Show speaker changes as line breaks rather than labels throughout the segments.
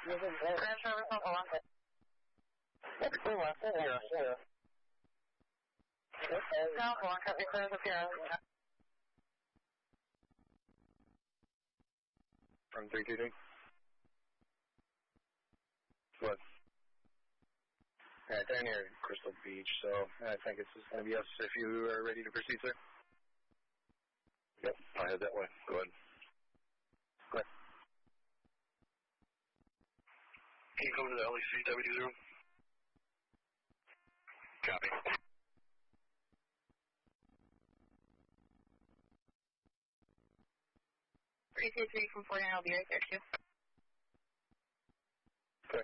Grand service on the line. South one, copy, clear the pier.
From 322? What? Alright, they're near Crystal Beach, so I think it's just going to be us if you are ready to proceed, sir.
Yep, I head that way. Go ahead.
Go ahead.
Can you come to the LEC W0? Copy.
323 from 49, I'll be right there too.
Okay.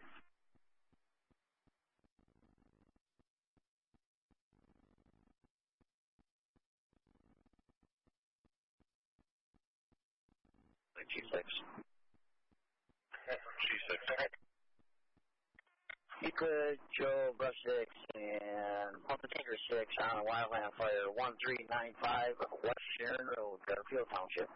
G6. G6.
You could, Joe, Brush 6, and Pump Tanker 6 on a wildland fire, 1395 West Sharon Road, Garfield Township.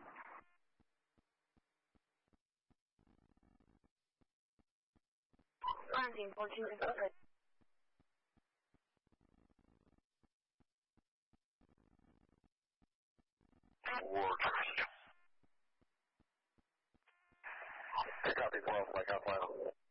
Landing, 14 is good.
Copy 12, like on final.